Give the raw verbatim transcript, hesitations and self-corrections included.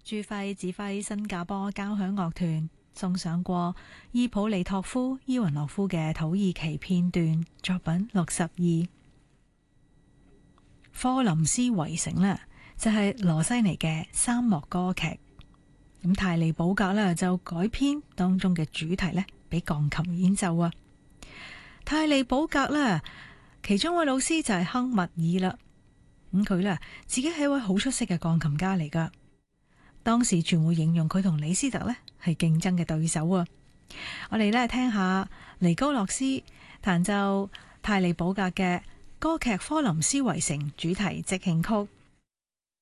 朱輝指揮新加坡交響樂團送上過伊普利托夫伊雲諾夫嘅土耳其片段作品六十二。科林斯圍城呢，就係羅西尼嘅三幕歌劇。咁泰利寶格呢，就改編當中嘅主題呢，俾鋼琴演奏啊。泰利寶格呢，其中一位老師就係亨密爾啦。咁佢呢，自己係一位好出色嘅鋼琴家嚟噶。當時傳會形容佢同李斯特呢係競爭嘅對手啊！我哋呢聽下尼高洛斯彈奏泰利寶格嘅歌劇《科林斯圍城》主題即興曲。